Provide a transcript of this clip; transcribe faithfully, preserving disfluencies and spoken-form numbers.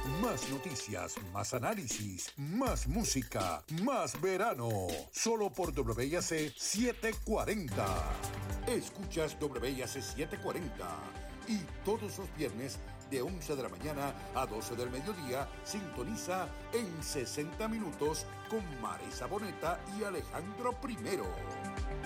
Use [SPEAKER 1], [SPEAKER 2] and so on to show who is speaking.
[SPEAKER 1] Más noticias, más análisis, más música, más verano. Solo por W I A C setecientos cuarenta. Escuchas W I A C setecientos cuarenta. Y todos los viernes de once de la mañana a doce del mediodía sintoniza en sesenta minutos con Marisa Boneta y Alejandro Primero.